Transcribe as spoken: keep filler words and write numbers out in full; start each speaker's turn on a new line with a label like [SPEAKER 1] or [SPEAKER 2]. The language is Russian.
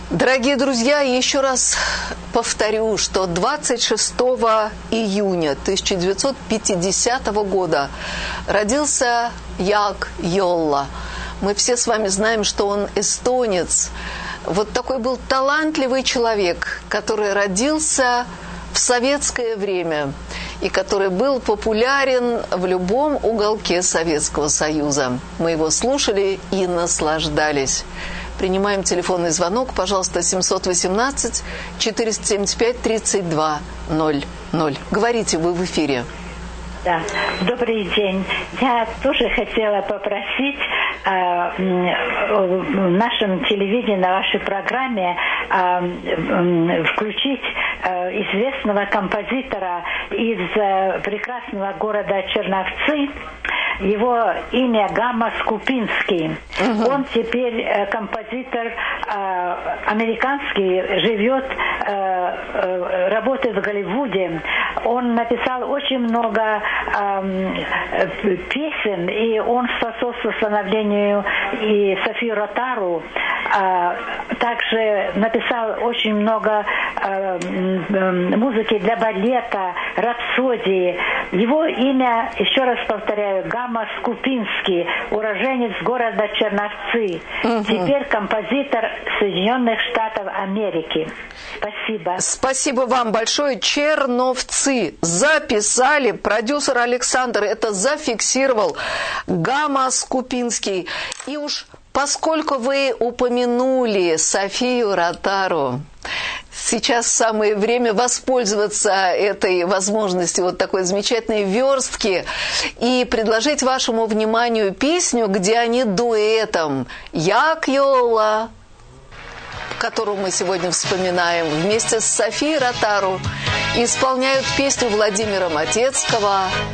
[SPEAKER 1] Дорогие друзья, еще раз повторю, что двадцать шестого июня тысяча девятьсот пятидесятого года родился Яг Йолла. Мы все с вами знаем, что он эстонец. Вот такой был талантливый человек, который родился в советское время и который был популярен в любом уголке Советского Союза. Мы его слушали и наслаждались. Принимаем телефонный звонок, пожалуйста, семь один восемь четыреста семьдесят пять тридцать два ноль ноль. Говорите, вы в эфире.
[SPEAKER 2] Да, добрый день. Я тоже хотела попросить э, в нашем телевидении, на вашей программе э, включить э, известного композитора из э, прекрасного города Черновцы. Его имя Гама Скупинский. Uh-huh. Он теперь э, композитор э, американский, живет, э, э, работает в Голливуде. Он написал очень много э, песен, и он способствовал становлению и Софии Ротару. Э, также написал очень много э, э, музыки для балета, рапсодии. Его имя, еще раз повторяю, Гама Скупинский, уроженец города Черновцы. Угу. Теперь композитор Соединенных Штатов Америки. Спасибо.
[SPEAKER 1] Спасибо вам большое. Черновцы. Записали. Продюсер Александр это зафиксировал. Гама Скупинский. И уж поскольку вы упомянули Софию Ротару, сейчас самое время воспользоваться этой возможностью, вот такой замечательной верстки, и предложить вашему вниманию песню, где они дуэтом Яг Йолла, которую мы сегодня вспоминаем, вместе с Софией Ротару исполняют песню Владимира Матецкого